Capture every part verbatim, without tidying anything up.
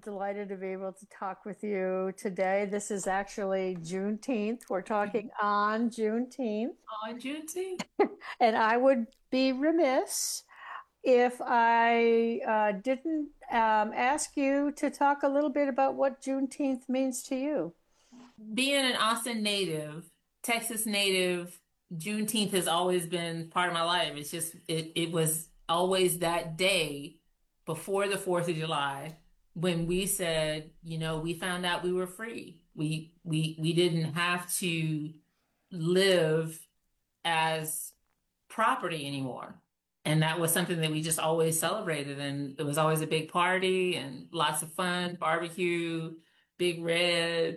delighted to be able to talk with you today. This is actually Juneteenth. We're talking on Juneteenth, On Juneteenth. and I would be remiss if I uh, didn't um, ask you to talk a little bit about what Juneteenth means to you. Being an Austin native, Texas native, Juneteenth has always been part of my life. It's just it it was always that day before the fourth of July when we said, you know, we found out we were free. We we we didn't have to live as property anymore. And that was something that we just always celebrated. And it was always a big party and lots of fun, barbecue, Big Red.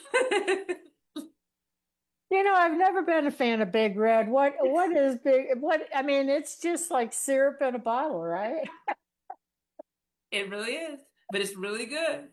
You know, I've never been a fan of Big Red. What what is big? What I mean, it's just like syrup in a bottle, right? It really is, but it's really good.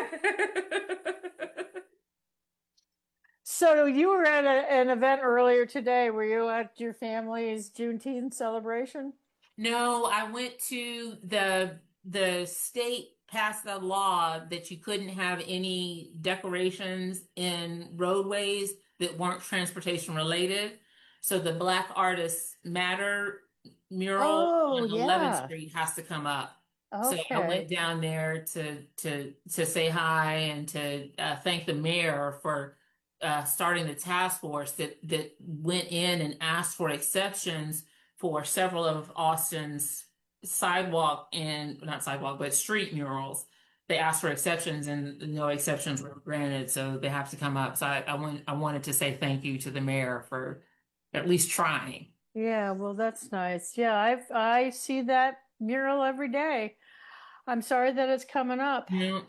So you were at a, an event earlier today. Were you at your family's Juneteenth celebration? No, I went to the the state passed the law that you couldn't have any decorations in roadways that weren't transportation related. So the Black Artists Matter mural Oh, on eleventh yeah. Street has to come up. So I Okay. went down there to to to say hi and to uh, thank the mayor for uh, starting the task force that that went in and asked for exceptions for several of Austin's sidewalk and not sidewalk, but street murals. They asked for exceptions and no exceptions were granted, so they have to come up. So I, I want I wanted to say thank you to the mayor for at least trying. Yeah, well, that's nice. Yeah, I've I see that mural every day. I'm sorry that it's coming up. Yeah,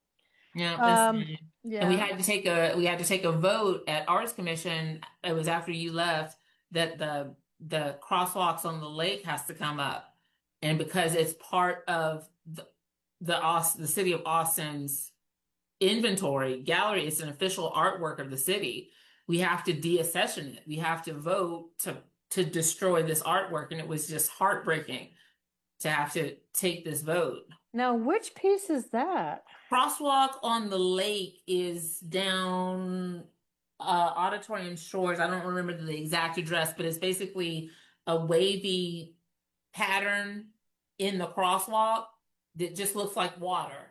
yeah, that's Um, fine. And we yeah. had to take a we had to take a vote at Arts Commission. It was after you left that the the crosswalks on the lake has to come up, and because it's part of the the Aust the city of Austin's inventory gallery, it's an official artwork of the city. We have to deaccession it. We have to vote to to destroy this artwork, and it was just heartbreaking to have to take this vote. Now, which piece is that? Crosswalk on the lake is down uh, Auditorium Shores. I don't remember the exact address, but it's basically a wavy pattern in the crosswalk that just looks like water.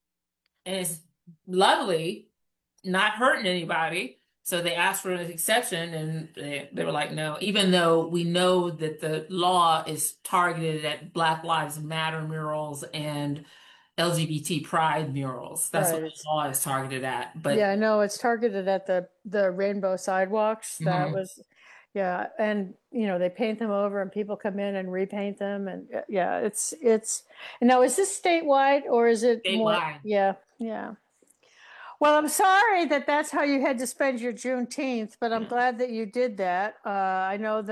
And it's lovely, not hurting anybody. So they asked for an exception and they, they were like, no, even though we know that the law is targeted at Black Lives Matter murals and L G B T pride murals. That's what Right. the It's law is targeted at. Yeah, But I know it's targeted at the the rainbow sidewalks. That mhm. was, yeah, and you know they paint them over, and people come in and repaint them, and uh, yeah, it's it's. Now, is this statewide or is it more? Statewide. Yeah, yeah. Well, I'm sorry that that's how you had to spend your Juneteenth, but I'm Yeah. glad that you did that. Uh, I know that.